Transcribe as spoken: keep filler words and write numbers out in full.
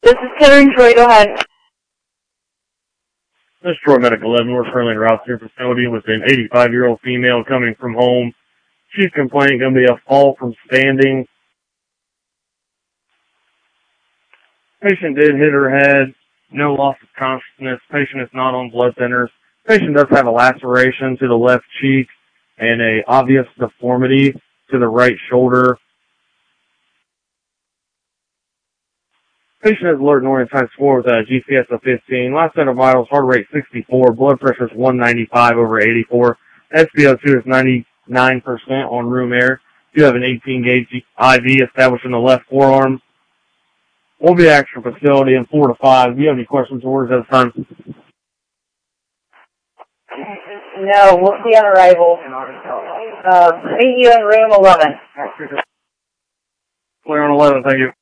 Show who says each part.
Speaker 1: This is Karen Troy, go ahead.
Speaker 2: This is Troy Medical eleven. We're currently in route to your facility with an eighty-five-year-old female coming from home. She's complaining going to be a fall from standing. Patient did hit her head. No loss of consciousness. Patient is not on blood thinners. Patient does have a laceration to the left cheek and a obvious deformity to the right shoulder. Patient has alert and orientation score with a G C S of fifteen. Last set of vitals, heart rate sixty-four. Blood pressure is one ninety-five over eighty-four. S p O two is ninety-nine percent on room air. You have an eighteen gauge I V established in the left forearm. We'll be at your facility in four to five. Do you have any questions or orders at this time?
Speaker 1: No, we'll see on arrival. Uh, meet you in room eleven.
Speaker 2: Clear on eleven, thank you.